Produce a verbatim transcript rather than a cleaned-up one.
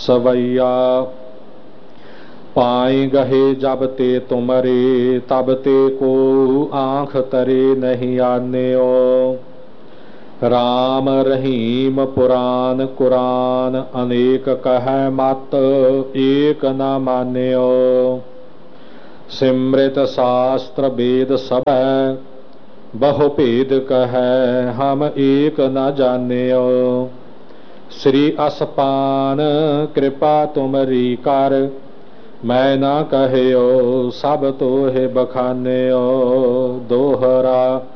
सवैया। पाई गहे जब ते तुमरे, तब ते को आँख तरे नहीं आन्यो। राम रहीम पुराण कुरान, अनेक कह मत एक न मान्यो। सिमृत शास्त्र वेद सब, बहु भेद कह हम एक न जान्यो। श्री असपान कृपा तुमरी कर, मैं न कहयो सब तोहे बखान्यो। दोहरा